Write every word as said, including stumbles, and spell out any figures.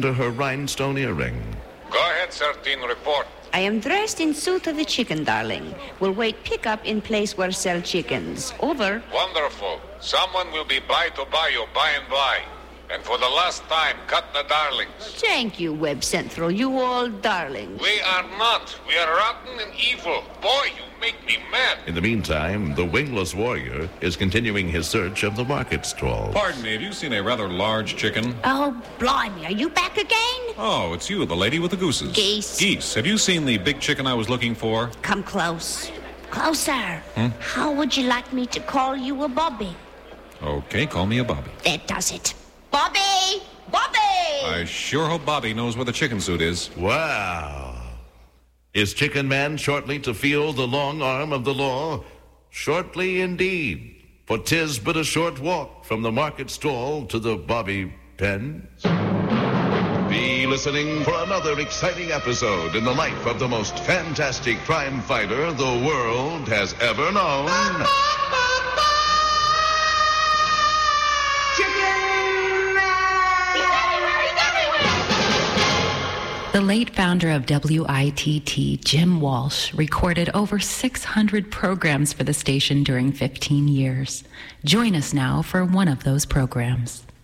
under her rhinestone earring. Go ahead, thirteen, report. I am dressed in suit of the chicken, darling. Will wait pickup in place where sell chickens. Over. Wonderful. Someone will be by to buy you by and by. And for the last time, cut the darlings. Thank you, Web Central. You all darlings. We are not. We are rotten and evil. Boy, you make me mad. In the meantime, the wingless warrior is continuing his search of the market stall. Pardon me, have you seen a rather large chicken? Oh, blimey. Are you back again? Oh, it's you, the lady with the gooses. Geese. Geese. Have you seen the big chicken I was looking for? Come close. Closer. Hmm? How would you like me to call you a Bobby? Okay, call me a Bobby. That does it. Bobby! Bobby! I sure hope Bobby knows where the chicken suit is. Wow. Is Chicken Man shortly to feel the long arm of the law? Shortly indeed, for 'tis but a short walk from the market stall to the Bobby pen. Be listening for another exciting episode in the life of the most fantastic crime fighter the world has ever known. The late founder of W I T T, Jim Walsh, recorded over six hundred programs for the station during fifteen years. Join us now for one of those programs.